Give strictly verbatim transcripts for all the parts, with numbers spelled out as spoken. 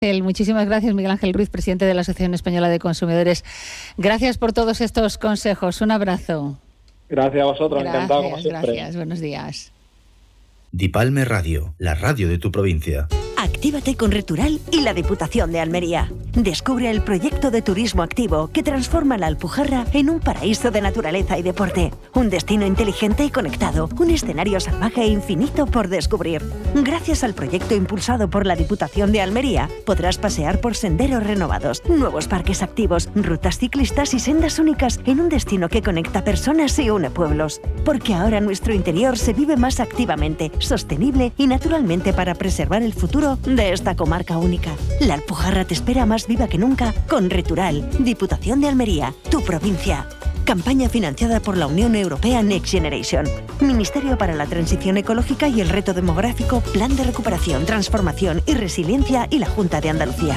Muchísimas gracias, Miguel Ángel Ruiz, presidente de la Asociación Española de Consumidores. Gracias por todos estos consejos. Un abrazo. Gracias a vosotros, gracias, encantado como siempre. Gracias, buenos días. Dipalme Radio, la radio de tu provincia. Actívate con Retural y la Diputación de Almería. Descubre el proyecto de turismo activo que transforma la Alpujarra en un paraíso de naturaleza y deporte. Un destino inteligente y conectado. Un escenario salvaje e infinito por descubrir. Gracias al proyecto impulsado por la Diputación de Almería, podrás pasear por senderos renovados, nuevos parques activos, rutas ciclistas y sendas únicas en un destino que conecta personas y une pueblos. Porque ahora nuestro interior se vive más activamente, sostenible y naturalmente para preservar el futuro de esta comarca única. La Alpujarra te espera más viva que nunca con Retural, Diputación de Almería, tu provincia. Campaña financiada por la Unión Europea Next Generation. Ministerio para la Transición Ecológica y el Reto Demográfico, Plan de Recuperación, Transformación y Resiliencia y la Junta de Andalucía.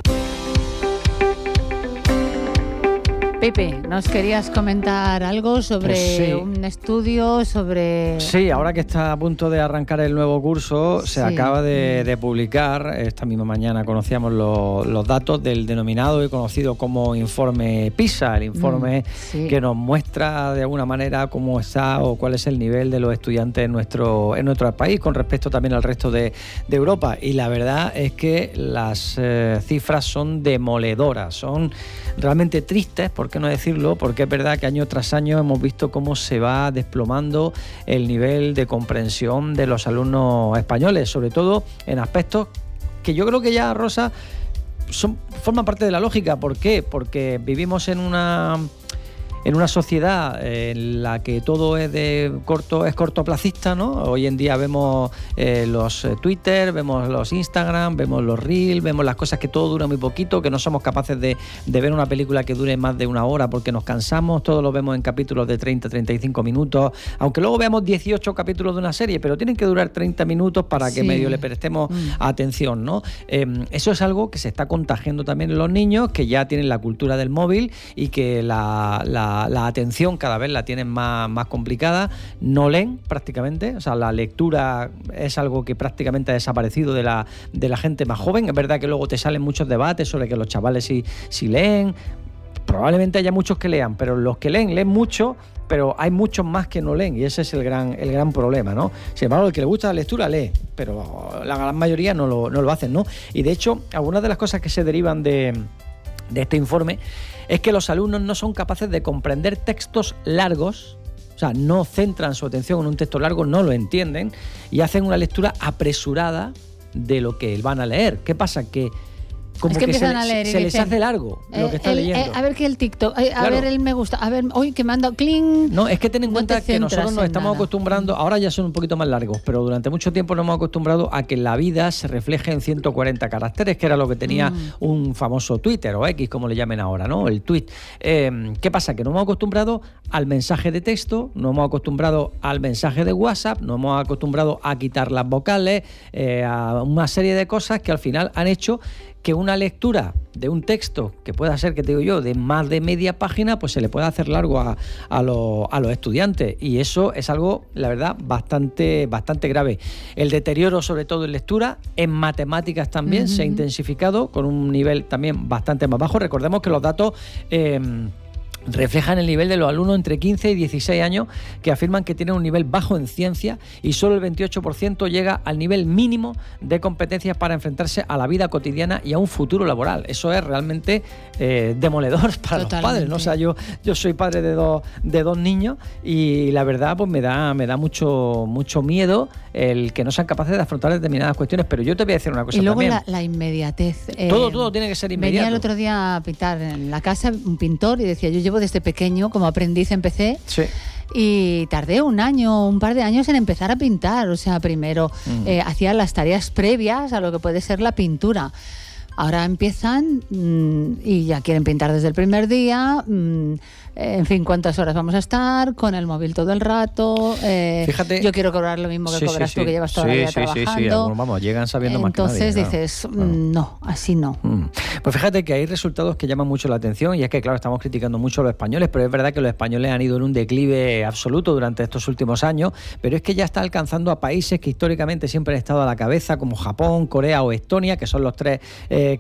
Pepe, ¿nos querías comentar algo sobre pues sí. un estudio, sobre...? Sí, ahora que está a punto de arrancar el nuevo curso, se sí. acaba de, de publicar, esta misma mañana conocíamos lo, los datos del denominado y conocido como informe PISA, el informe mm, sí. que nos muestra de alguna manera cómo está o cuál es el nivel de los estudiantes en nuestro, en nuestro país con respecto también al resto de, de Europa. Y la verdad es que las eh, cifras son demoledoras, son realmente tristes, porque no decirlo, porque es verdad que año tras año hemos visto cómo se va desplomando el nivel de comprensión de los alumnos españoles, sobre todo en aspectos que yo creo que ya, Rosa, son, forman parte de la lógica. ¿Por qué? Porque vivimos en una... en una sociedad en la que todo es de corto es cortoplacista, ¿no? Hoy en día vemos eh, los eh, Twitter, vemos los Instagram, vemos los Reels, vemos las cosas que todo dura muy poquito, que no somos capaces de, de ver una película que dure más de una hora porque nos cansamos, todo lo vemos en capítulos de treinta a treinta y cinco minutos, aunque luego veamos dieciocho capítulos de una serie, pero tienen que durar treinta minutos para que sí. medio le prestemos mm. atención, ¿no? Eh, eso es algo que se está contagiando también en los niños, que ya tienen la cultura del móvil y que la, la La atención cada vez la tienen más, más complicada, no leen prácticamente, o sea, la lectura es algo que prácticamente ha desaparecido de la, de la gente más joven. Es verdad que luego te salen muchos debates sobre que los chavales sí, sí leen, probablemente haya muchos que lean, pero los que leen, leen mucho, pero hay muchos más que no leen y ese es el gran, el gran problema, ¿no? Sin embargo, el que le gusta la lectura lee, pero la gran mayoría no lo, no lo hacen, ¿no? Y de hecho, algunas de las cosas que se derivan de, de este informe es que los alumnos no son capaces de comprender textos largos, o sea, no centran su atención en un texto largo, no lo entienden y hacen una lectura apresurada de lo que van a leer. ¿Qué pasa? Que como es que, que se, a leer se les les hace largo eh, lo que están el, leyendo. Eh, a ver que el TikTok, eh, a claro. ver el me gusta, a ver, hoy que me han dado cling. No, es que ten en no cuenta que nosotros nos estamos nada. acostumbrando, ahora ya son un poquito más largos, pero durante mucho tiempo nos hemos acostumbrado a que la vida se refleje en ciento cuarenta caracteres, que era lo que tenía mm. un famoso Twitter o X, como le llamen ahora, ¿no? El tweet. Eh, ¿Qué pasa? Que nos hemos acostumbrado al mensaje de texto, nos hemos acostumbrado al mensaje de WhatsApp, nos hemos acostumbrado a quitar las vocales, eh, a una serie de cosas que al final han hecho que una lectura de un texto que pueda ser, que te digo yo, de más de media página, pues se le pueda hacer largo a, a, los, a los estudiantes. Y eso es algo, la verdad, bastante, bastante grave. El deterioro, sobre todo en lectura, en matemáticas también uh-huh. se ha intensificado con un nivel también bastante más bajo. Recordemos que los datos... Eh, reflejan el nivel de los alumnos entre quince y dieciséis años que afirman que tienen un nivel bajo en ciencia y solo el veintiocho por ciento llega al nivel mínimo de competencias para enfrentarse a la vida cotidiana y a un futuro laboral. Eso es realmente eh, demoledor para Totalmente. Los padres, ¿no? O sea, yo, yo soy padre de dos, de dos niños y la verdad pues me da, me da mucho, mucho miedo el que no sean capaces de afrontar determinadas cuestiones, pero yo te voy a decir una cosa y luego también. La, la inmediatez. Eh, todo, todo tiene que ser inmediato. Venía el otro día a pintar en la casa un pintor y decía, yo llevo desde pequeño, como aprendiz empecé, sí. y tardé un año, un par de años en empezar a pintar. O sea, primero mm. eh, hacía las tareas previas a lo que puede ser la pintura. Ahora empiezan mmm, y ya quieren pintar desde el primer día. Mmm, en fin, cuántas horas vamos a estar con el móvil todo el rato. Eh, Fíjate, yo quiero cobrar lo mismo que sí, cobras sí, tú, que llevas toda sí, la vida sí, trabajando. Sí, sí, sí, vamos, llegan sabiendo Entonces más que nadie. dices, Claro. Mm, no, así no. Mm. Pues fíjate que hay resultados que llaman mucho la atención y es que, claro, estamos criticando mucho a los españoles, pero es verdad que los españoles han ido en un declive absoluto durante estos últimos años, pero es que ya está alcanzando a países que históricamente siempre han estado a la cabeza, como Japón, Corea o Estonia, que son los tres eh,